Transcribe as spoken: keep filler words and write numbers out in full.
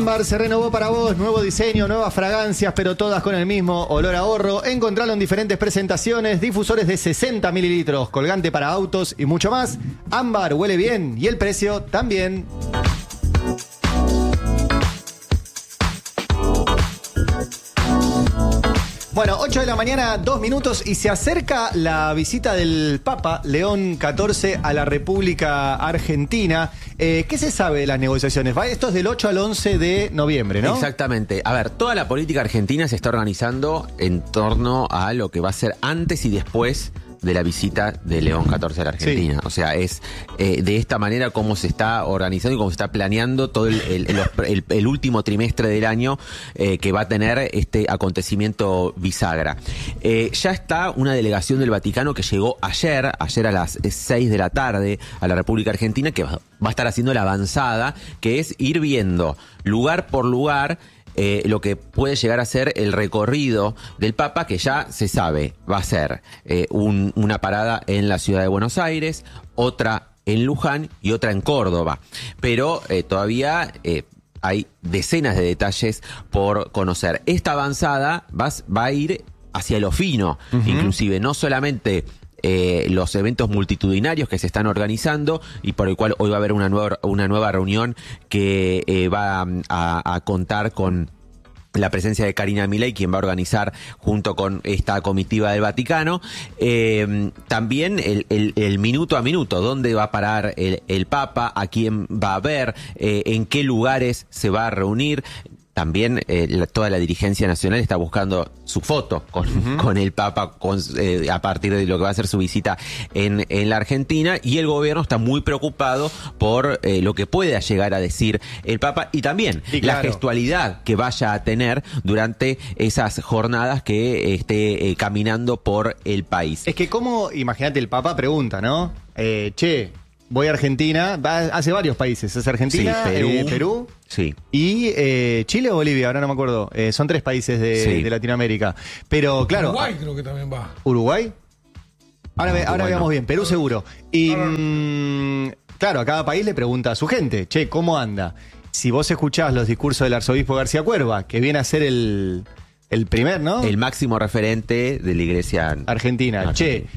Ámbar se renovó para vos, nuevo diseño, nuevas fragancias, pero todas con el mismo olor a ahorro. Encontralo en diferentes presentaciones, difusores de sesenta mililitros, colgante para autos y mucho más. Ámbar huele bien y el precio también. Bueno, ocho de la mañana, dos minutos, y se acerca la visita del Papa León catorce a la República Argentina. Eh, ¿Qué se sabe de las negociaciones? Esto es del ocho al once de noviembre, ¿no? Exactamente. A ver, toda la política argentina se está organizando en torno a lo que va a ser antes y después de la visita de León catorce a la Argentina. Sí. O sea, es eh, de esta manera como se está organizando y cómo se está planeando todo el, el, el, el, el último trimestre del año eh, que va a tener este acontecimiento bisagra. Eh, ya está una delegación del Vaticano que llegó ayer, ayer a las seis de la tarde a la República Argentina, que va, va a estar haciendo la avanzada, que es ir viendo lugar por lugar Eh, lo que puede llegar a ser el recorrido del Papa, que ya se sabe, va a ser eh, un, una parada en la ciudad de Buenos Aires, otra en Luján y otra en Córdoba. Pero eh, todavía eh, hay decenas de detalles por conocer. Esta avanzada va, va a ir hacia lo fino, uh-huh. Inclusive no solamente Eh, los eventos multitudinarios que se están organizando y por el cual hoy va a haber una nueva, una nueva reunión que eh, va a, a contar con la presencia de Karina Milei, quien va a organizar junto con esta comitiva del Vaticano. Eh, también el, el, el minuto a minuto, dónde va a parar el, el Papa, a quién va a ver, eh, en qué lugares se va a reunir. También eh, la, toda la dirigencia nacional está buscando su foto con, uh-huh. con el Papa con, eh, a partir de lo que va a ser su visita en, en la Argentina, y el gobierno está muy preocupado por eh, lo que pueda llegar a decir el Papa y también sí, claro. la gestualidad que vaya a tener durante esas jornadas que esté eh, caminando por el país. Es que como, imagínate, el Papa pregunta, ¿no? Eh, che, voy a Argentina, va, hace varios países, es Argentina, sí, Perú, eh, Perú sí. y eh, Chile o Bolivia, ahora no me acuerdo, eh, son tres países de, sí. de Latinoamérica. Pero claro, Uruguay creo que también va. ¿Uruguay? Ahora, no, ve, ahora veamos no. bien, Perú seguro. Y mmm, claro, a cada país le pregunta a su gente, che, ¿cómo anda? Si vos escuchás los discursos del arzobispo García Cuerva, que viene a ser el, el primer, ¿no? El máximo referente de la iglesia argentina, argentina. Che,